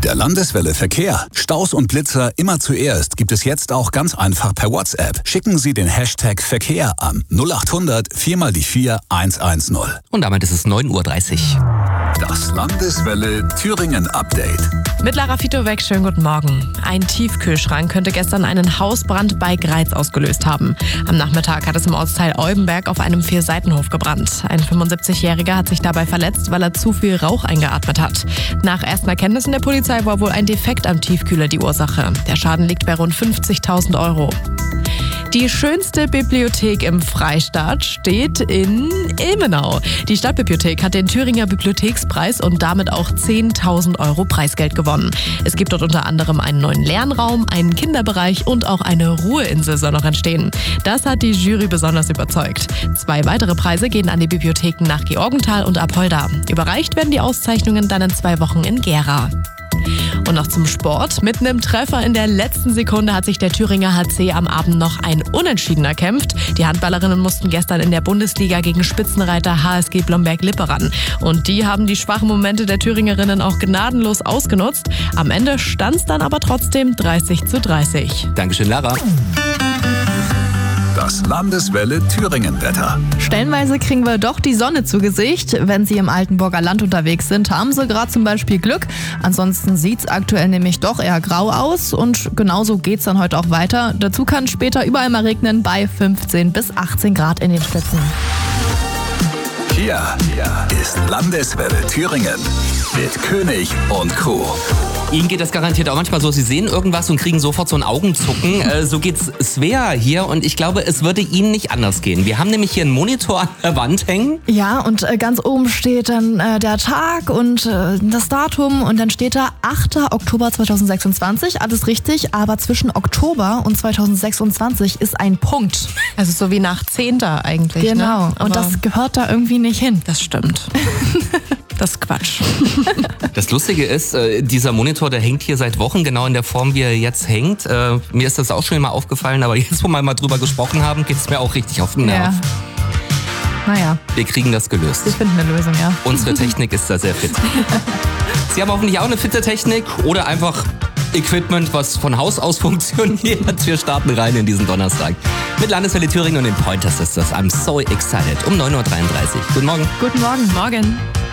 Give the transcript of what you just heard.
Der Landeswelle Verkehr. Staus und Blitzer immer zuerst gibt es jetzt auch ganz einfach per WhatsApp. Schicken Sie den Hashtag Verkehr an 0800 4 mal die 4 110. Und damit ist es 9:30 Uhr. Das Landeswelle Thüringen Update. Mit Lara Fitowek, schönen guten Morgen. Ein Tiefkühlschrank könnte gestern einen Hausbrand bei Greiz ausgelöst haben. Am Nachmittag hat es im Ortsteil Eubenberg auf einem 4-Seitenhof gebrannt. Ein 75-Jähriger hat sich dabei verletzt, weil er zu viel Rauch eingeatmet hat. Nach ersten Erkenntnissen der Polizei war wohl ein Defekt am Tiefkühler die Ursache. Der Schaden liegt bei rund 50.000 Euro. Die schönste Bibliothek im Freistaat steht in Ilmenau. Die Stadtbibliothek hat den Thüringer Bibliothekspreis und damit auch 10.000 Euro Preisgeld gewonnen. Es gibt dort unter anderem einen neuen Lernraum, einen Kinderbereich und auch eine Ruheinsel soll noch entstehen. Das hat die Jury besonders überzeugt. 2 weitere Preise gehen an die Bibliotheken nach Georgenthal und Apolda. Überreicht werden die Auszeichnungen dann in 2 Wochen in Gera. Und noch zum Sport. Mit einem Treffer in der letzten Sekunde hat sich der Thüringer HC am Abend noch ein Unentschieden erkämpft. Die Handballerinnen mussten gestern in der Bundesliga gegen Spitzenreiter HSG Blomberg-Lippe ran. Und die haben die schwachen Momente der Thüringerinnen auch gnadenlos ausgenutzt. Am Ende stand es dann aber trotzdem 30:30. Dankeschön, Lara. Das Landeswelle Thüringen-Wetter. Stellenweise kriegen wir doch die Sonne zu Gesicht. Wenn Sie im Altenburger Land unterwegs sind, haben Sie gerade zum Beispiel Glück. Ansonsten sieht es aktuell nämlich doch eher grau aus und genauso geht es dann heute auch weiter. Dazu kann später überall mal regnen bei 15 bis 18 Grad in den Spitzen. Hier ist Landeswelle Thüringen mit König und Crew. Ihnen geht das garantiert auch manchmal so, Sie sehen irgendwas und kriegen sofort so ein Augenzucken. So geht's Svea hier und ich glaube, es würde Ihnen nicht anders gehen. Wir haben nämlich hier einen Monitor an der Wand hängen. Ja, und ganz oben steht dann der Tag und das Datum und dann steht da 8. Oktober 2026, alles richtig, aber zwischen Oktober und 2026 ist ein Punkt. Also so wie nach 10. eigentlich. Genau, Ne? und das gehört da irgendwie nicht hin. Das stimmt. Das ist Quatsch. Das Lustige ist, dieser Monitor, der hängt hier seit Wochen genau in der Form, wie er jetzt hängt. Mir ist das auch schon mal aufgefallen, aber jetzt, wo wir mal drüber gesprochen haben, geht es mir auch richtig auf den Nerv. Ja. Naja, Wir kriegen das gelöst. wir finden eine Lösung, ja. Unsere Technik ist da sehr fit. Sie haben hoffentlich auch eine fitte Technik oder einfach Equipment, was von Haus aus funktioniert. Wir starten rein in diesen Donnerstag. Mit Landeswelle Thüringen und den Pointers ist das. I'm so excited. Um 9:33 Uhr. Guten Morgen. Guten Morgen. Morgen.